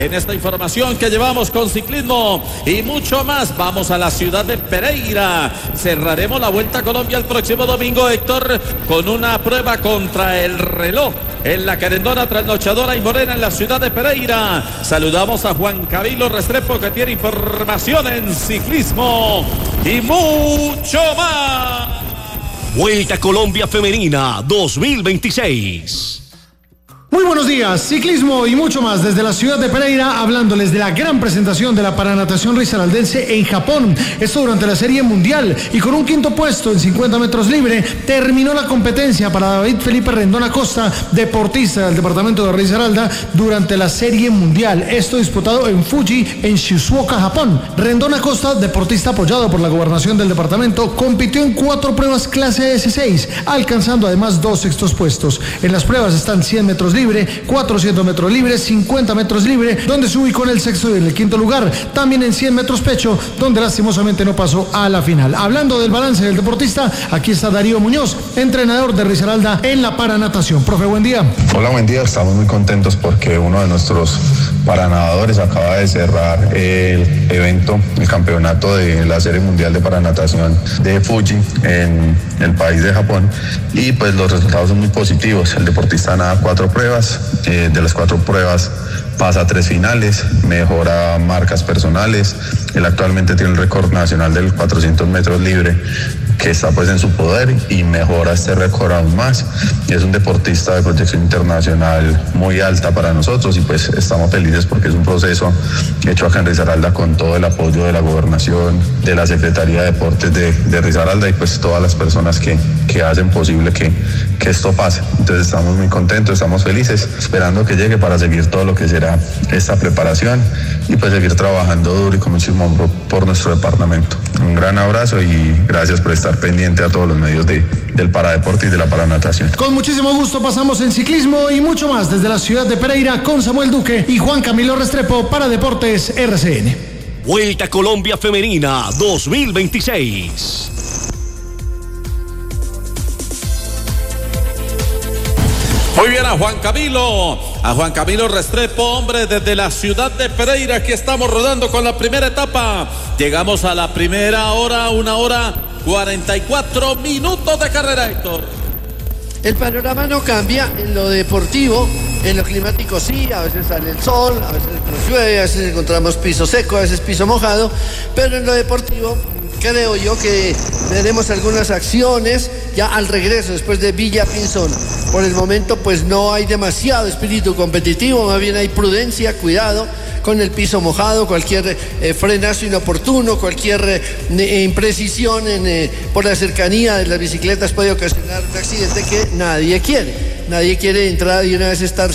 En esta información que llevamos con ciclismo y mucho más, vamos a la ciudad de Pereira. Cerraremos la Vuelta a Colombia el próximo domingo, Héctor, con una prueba contra el reloj en la querendona trasnochadora y morena en la ciudad de Pereira. Saludamos a Juan Camilo Restrepo, que tiene información en ciclismo y mucho más. Vuelta a Colombia Femenina 2026. Muy buenos días, ciclismo y mucho más desde la ciudad de Pereira, hablándoles de la gran presentación de la paranatación risaraldense en Japón. Esto durante la Serie Mundial, y con un quinto puesto en 50 metros libre terminó la competencia para David Felipe Rendón Acosta, deportista del departamento de Risaralda, durante la Serie Mundial. Esto disputado en Fuji, en Shizuoka, Japón. Rendón Acosta, deportista apoyado por la gobernación del departamento, compitió en 4 pruebas clase S6, alcanzando además 2 sextos puestos. En las pruebas están 100 metros libre, 400 metros libres, 50 metros libre, donde se ubicó en el sexto y en el quinto lugar. También en 100 metros pecho, donde lastimosamente no pasó a la final. Hablando del balance del deportista, aquí está Darío Muñoz, entrenador de Risaralda en la paranatación. Profe, buen día. Hola, buen día. Estamos muy contentos porque uno de nuestros paranadadores acaba de cerrar el evento, el campeonato de la Serie Mundial de Paranatación de Fuji en el país de Japón, y pues los resultados son muy positivos. El deportista nada 4 pruebas, de las 4 pruebas pasa a 3 finales, mejora marcas personales. Él actualmente tiene el récord nacional del 400 metros libre, que está pues en su poder, y mejora este récord aún más. Es un deportista de proyección internacional muy alta para nosotros, y pues estamos felices porque es un proceso hecho acá en Risaralda con todo el apoyo de la gobernación, de la Secretaría de Deportes de Risaralda, y pues todas las personas que hacen posible que esto pase. Entonces estamos muy contentos, estamos felices, esperando que llegue para seguir todo lo que será esta preparación y pues seguir trabajando duro y con muchísimo amor por nuestro departamento. Un gran abrazo y gracias por estar pendiente a todos los medios del paradeporte y de la paranatación. Con muchísimo gusto pasamos en ciclismo y mucho más desde la ciudad de Pereira con Samuel Duque y Juan Camilo Restrepo para Deportes RCN. Vuelta a Colombia Femenina 2026. Muy bien, a Juan Camilo Restrepo, hombre, desde la ciudad de Pereira. Aquí estamos rodando con la primera etapa. Llegamos a la primera hora, 1 hora 44 minutos de carrera, Héctor. El panorama no cambia en lo deportivo, en lo climático sí, a veces sale el sol, a veces nos llueve, a veces encontramos piso seco, a veces piso mojado, pero en lo deportivo creo yo que veremos algunas acciones ya al regreso después de Villa Pinzón. Por el momento pues no hay demasiado espíritu competitivo, más bien hay prudencia, cuidado con el piso mojado, cualquier frenazo inoportuno, cualquier imprecisión por la cercanía de las bicicletas puede ocasionar un accidente que nadie quiere. Nadie quiere entrar y una vez estar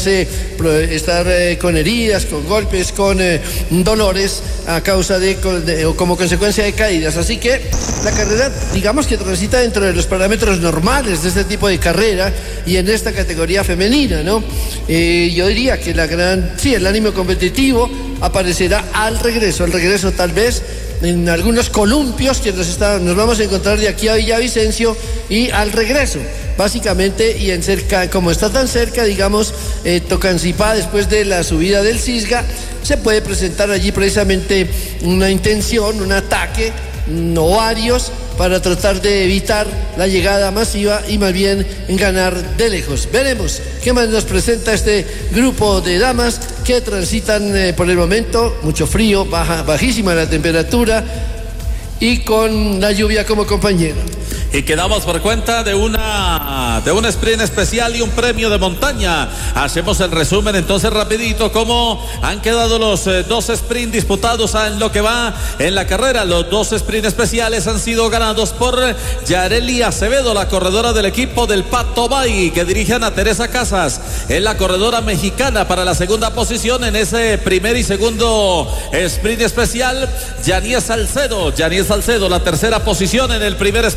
con heridas, con golpes, con dolores a causa o como consecuencia de caídas. Así que la carrera, digamos que transita dentro de los parámetros normales de este tipo de carrera y en esta categoría femenina, ¿no? Yo diría que el ánimo competitivo aparecerá al regreso tal vez en algunos columpios que nos vamos a encontrar de aquí a Villavicencio y al regreso. Básicamente, y como está tan cerca, digamos, Tocancipá, después de la subida del Cisga, se puede presentar allí precisamente una intención, un ataque, o varios, para tratar de evitar la llegada masiva y más bien ganar de lejos. Veremos qué más nos presenta este grupo de damas que transitan por el momento, mucho frío, bajísima la temperatura y con la lluvia como compañera. Y quedamos por cuenta de un sprint especial y un premio de montaña. Hacemos el resumen entonces rapidito cómo han quedado los 2 sprints disputados en lo que va en la carrera. Los 2 sprints especiales han sido ganados por Yareli Acevedo, la corredora del equipo del Pato Bay, que dirige Ana Teresa Casas. Es la corredora mexicana para la segunda posición en ese primer y segundo sprint especial. Yanis Salcedo, la tercera posición en el primer sprint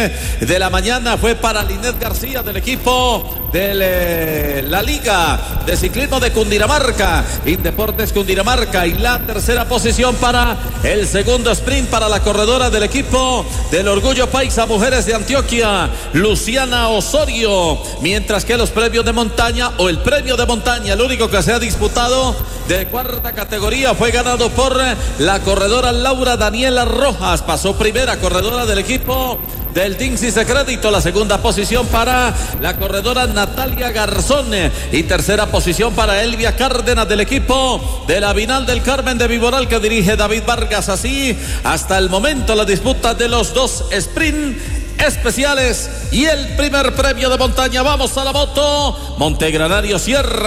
de la mañana fue para Linet García del equipo de la Liga de Ciclismo de Cundinamarca, Indeportes Cundinamarca. Y la tercera posición para el segundo sprint para la corredora del equipo del Orgullo Paisa Mujeres de Antioquia, Luciana Osorio. Mientras que los premios de montaña, o el premio de montaña, el único que se ha disputado de cuarta categoría, fue ganado por la corredora Laura Daniela Rojas. Pasó primera corredora del equipo del Dixis de Crédito. La segunda posición para la corredora Natalia Garzón y tercera posición para Elvia Cárdenas del equipo de la Vinal del Carmen de Viboral, que dirige David Vargas. Así hasta el momento la disputa de los dos sprint especiales y el primer premio de montaña. Vamos a la moto. Montegranario cierra